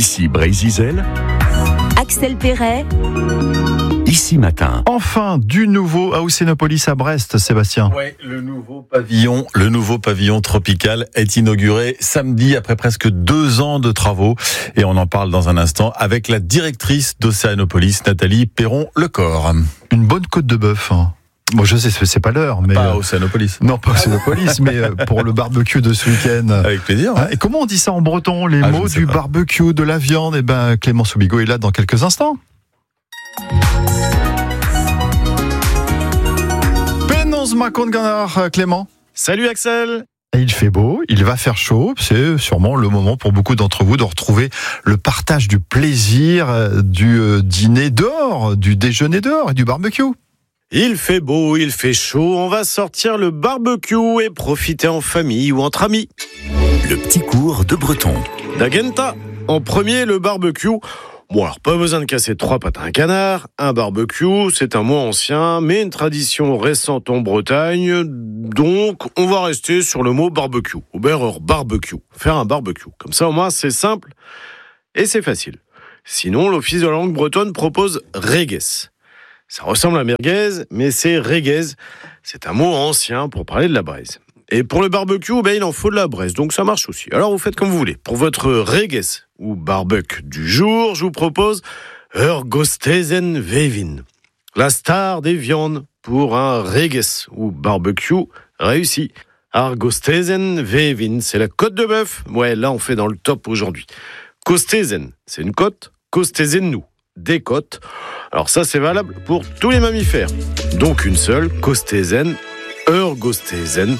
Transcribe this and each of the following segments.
Ici Brésil, Axel Perret. Ici Matin. Enfin, du nouveau à Océanopolis à Brest, Sébastien. Ouais, le nouveau pavillon tropical est inauguré samedi après presque 2 ans de travaux. Et on en parle dans un instant avec la directrice d'Océanopolis, Nathalie Perron-Lecor. Une bonne côte de bœuf. Bon, je sais, c'est pas l'heure, mais... Pas Océanopolis. Non, pas Océanopolis, mais pour le barbecue de ce week-end. Avec plaisir. Et comment on dit ça en breton, les mots du barbecue, de la viande? Eh ben, Clément Soubigo est là dans quelques instants. Penons makon ganar, Clément. Salut Axel. Il fait beau, il va faire chaud, c'est sûrement le moment pour beaucoup d'entre vous de retrouver le partage du plaisir du dîner dehors, du déjeuner dehors et du barbecue. Il fait beau, il fait chaud, on va sortir le barbecue et profiter en famille ou entre amis. Le petit cours de breton. D'Agenta, en premier le barbecue. Bon alors pas besoin de casser 3 pattes à un canard, un barbecue c'est un mot ancien mais une tradition récente en Bretagne, donc on va rester sur le mot barbecue, ou bien barbecue, faire un barbecue, comme ça au moins c'est simple et c'est facile. Sinon l'Office de la langue bretonne propose regues. Ça ressemble à merguez, mais c'est reguez. C'est un mot ancien pour parler de la braise. Et pour le barbecue, il en faut de la braise, donc ça marche aussi. Alors vous faites comme vous voulez. Pour votre reguez ou barbecue du jour, je vous propose Gostesen Vevin, la star des viandes pour un reguez ou barbecue réussi. Gostesen Vevin, c'est la côte de bœuf. Ouais, là on fait dans le top aujourd'hui. Kostesen, c'est une côte. Kostesen nous, des côtes. Alors ça c'est valable pour tous les mammifères. Donc une seule, Kostesen, Gostesen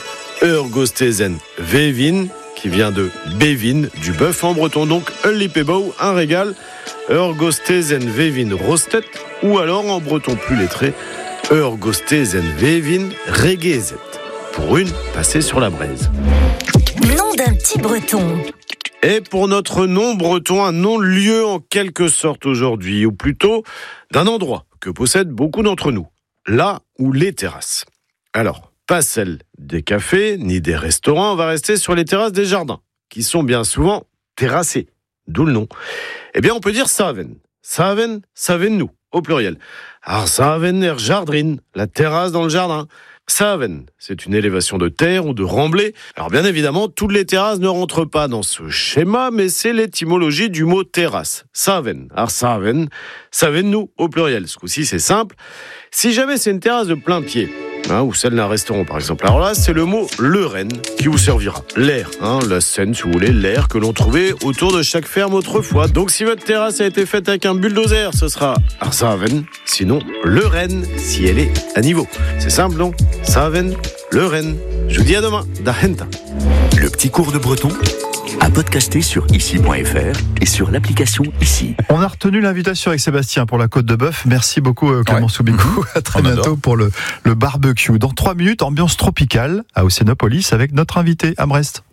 Vevin, qui vient de Bévin, du bœuf en breton. Donc Lipebau, un régal, Gostesen Vevin Rostet, ou alors en breton plus lettré, Gostesen Vevin Reguezet. Pour une, passée sur la braise. Nom d'un petit breton. Et pour notre nom breton, un nom de lieu en quelque sorte aujourd'hui, ou plutôt d'un endroit que possèdent beaucoup d'entre nous, là où les terrasses. Alors, pas celles des cafés ni des restaurants, on va rester sur les terrasses des jardins, qui sont bien souvent terrassées, d'où le nom. Eh bien, on peut dire saven. Saven, saven-nous, au pluriel. Alors, saven jardrin, la terrasse dans le jardin. Saven, c'est une élévation de terre ou de remblai. Alors bien évidemment, toutes les terrasses ne rentrent pas dans ce schéma, mais c'est l'étymologie du mot terrasse. Saven, alors saven, saven-nous au pluriel. Ce coup-ci, c'est simple. Si jamais c'est une terrasse de plein pied, ou celle d'un restaurant par exemple, alors là, c'est le mot leren qui vous servira. L'air, la scène si vous voulez, l'air que l'on trouvait autour de chaque ferme autrefois. Donc si votre terrasse a été faite avec un bulldozer, ce sera saven, sinon leren si elle est à niveau. C'est simple non? Saven, leren. Je vous dis à demain. D'Agenta. Le petit cours de breton à podcaster sur ici.fr et sur l'application Ici. On a retenu l'invitation avec Sébastien pour la côte de bœuf. Merci beaucoup Clément Soubigo. À très bientôt pour le barbecue. Dans 3 minutes, ambiance tropicale à Océanopolis avec notre invité à Brest.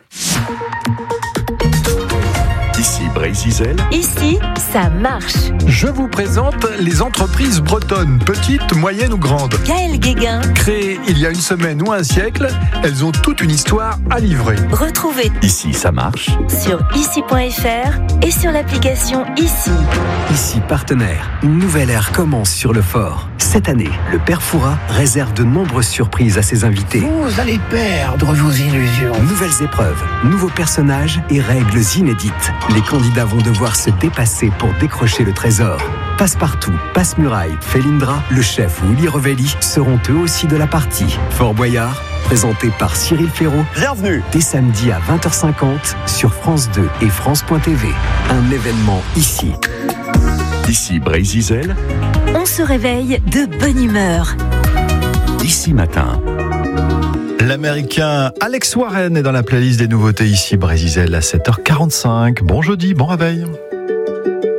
Ici Brésil. Ici, ça marche. Je vous présente les entreprises bretonnes, petites, moyennes ou grandes. Gaël Guéguin. Créées il y a une semaine ou un siècle, elles ont toute une histoire à livrer. Retrouvez Ici ça marche. sur ici.fr et sur l'application Ici. Ici partenaire, une nouvelle ère commence sur le fort. Cette année, le Père Fouras réserve de nombreuses surprises à ses invités. Vous allez perdre vos illusions. Nouvelles épreuves, nouveaux personnages et règles inédites. Les candidats vont devoir se dépasser pour décrocher le trésor. Passepartout, Passe-Muraille, Felindra, le chef ou Uli Revelli seront eux aussi de la partie. Fort Boyard, présenté par Cyril Ferraud. Bienvenue. Dès samedi à 20h50 sur France 2 et France.tv. Un événement ici. Ici Brésil. On se réveille de bonne humeur. Ici Matin. L'Américain Alex Warren est dans la playlist des nouveautés Ici Brésil à 7h45. Bon jeudi, bon réveil.